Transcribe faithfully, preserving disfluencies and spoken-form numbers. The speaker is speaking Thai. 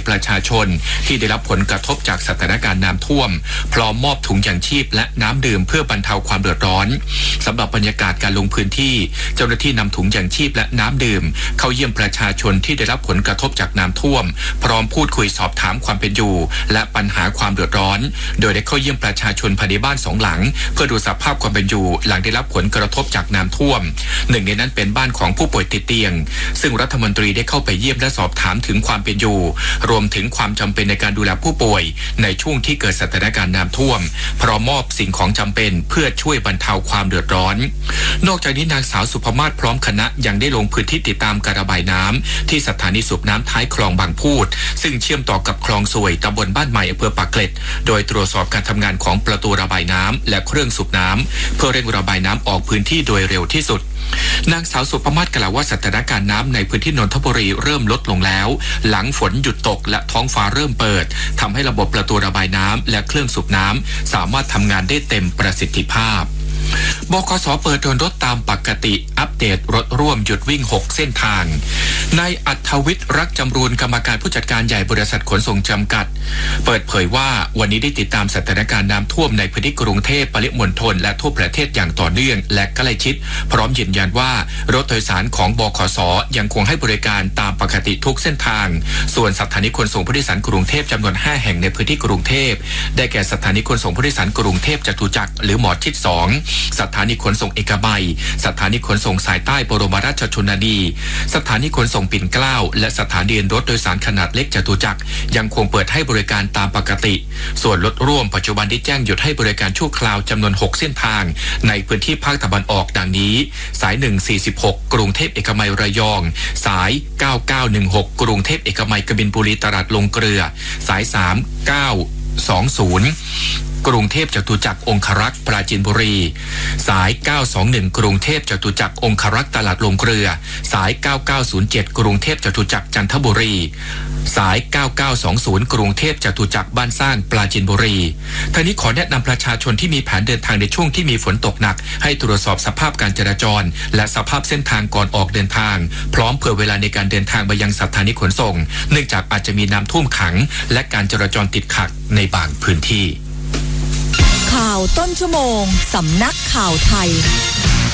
ประชาชนที่ได้รับผลกระทบจากสถานการณ์น้ำท่วมพร้อมมอบถุงยางชีพและน้ำดื่มเพื่อบรรเทาความเดือดร้อนสำหรับบรรยากาศการลงพื้นที่เจ้าหน้าที่นำถุงยางชีพและน้ำดื่มเข้าเยี่ยมประชาชนที่ได้รับผลกระทบจากน้ำท่วมพร้อมพูดคุยสอบถามความเป็นอยู่และปัญหาความเดือดร้อนโดยได้เข้าเยี่ยมประชาชนภายในบ้านสองหลังเพื่อดูสภาพความเป็นอยู่หลังได้รับผลกระทบจากน้ำท่วมหนึ่งในนั้นเป็นบ้านของผู้ป่วยติดเตียงซึ่งรัฐมนตรีได้เข้าไปเยี่ยมและสอบถามถึงความเป็นอยู่รวมถึงความจำเป็นในการดูแลผู้ป่วยในช่วงที่เกิดสถานการณ์น้ำท่วมพร้อมมอบสิ่งของจำเป็นเพื่อช่วยบรรเทาความเดือดร้อนนอกจากนี้นางสาวสุภมาศพร้อมคณะยังได้ลงพื้นที่ติดตามการระบายน้ำที่สถานีสูบน้ำท้ายคลองบางพูดซึ่งเชื่อมต่อกับคลองสวยตำบลบ้านใหม่อำเภอปากเกร็ดโดยตรวจสอบการทำงานของประตูระบายน้ำและเครื่องสูบน้ำเพื่อเร่งระบายน้ำออกพื้นที่โดยเร็วที่สุดนางสาวสุภมาศกล่าวว่าสถานการณ์น้ำในพื้นที่นนทบุรีเริ่มลดลงแล้วหลังฝนหยุดตกและท้องฟ้าเริ่มเปิดทำให้ระบบประตูระบายน้ำและเครื่องสูบน้ำสามารถทำงานได้เต็มประสิทธิภาพบขส.เปิดเดินรถตามปกติอัปเดตรถร่วมหยุดวิ่งหกเส้นทางนายอัธวิทย์รักจำรูนกรรมการผู้จัดการใหญ่บริษัทขนส่งจำกัดเปิดเผยว่าวันนี้ได้ติดตามสถานการณ์น้ำท่วมในพื้นที่กรุงเทพปริมณฑลและทั่วประเทศอย่างต่อเนื่องและใกล้ชิดพร้อมยืนยันว่ารถโดยสารของบขส.ยังคงให้บริการตามปกติทุกเส้นทางส่วนสถานีขนส่งผู้โดยสารกรุงเทพจำนวนห้าแห่งในพื้นที่กรุงเทพได้แก่สถานีขนส่งผู้โดยสารกรุงเทพจตุจักรหรือหมอชิดสองสถานีขนส่งเอกมัยสถานีขนส่งสายใต้บรมราชชนนีสถานีขนส่งปิ่นเกล้าและสถานีรถโดยสารขนาดเล็กจตุจักรยังคงเปิดให้บริการตามปกติส่วนรถร่วมปัจจุบันได้แจ้งหยุดให้บริการชั่วคราวจำนวนหกเส้นทางในพื้นที่ภาคตะวันออกดังนี้สายหนึ่ง สี่สิบหกกรุงเทพเอกมัยระยองสายเก้าเก้าหนึ่งหกกรุงเทพเอกมัยกบินบุรีตลาดลงเกลือสายสาม เก้า สองศูนย์กรุงเทพจตุจักรองครักษ์ปราจีนบุรีสายเก้าสองหนึ่งกรุงเทพจตุจักรองครักษ์ตลาดลงเกลือสายเก้าเก้าศูนย์เจ็ดกรุงเทพจตุจักรจันทบุรีสายเก้าเก้าสองศูนย์กรุงเทพจตุจักรบ้านสร้างปราจีนบุรีทางนี้ขอแนะนำประชาชนที่มีแผนเดินทางในช่วงที่มีฝนตกหนักให้ตรวจสอบสภาพการจราจรและสภาพเส้นทางก่อนออกเดินทางพร้อมเผื่อเวลาในการเดินทางไปยังสถานีขนส่งเนื่องจากอาจจะมีน้ำท่วมขังและการจราจรติดขัดในบางพื้นที่ข่าวต้นชั่วโมงสำนักข่าวไทย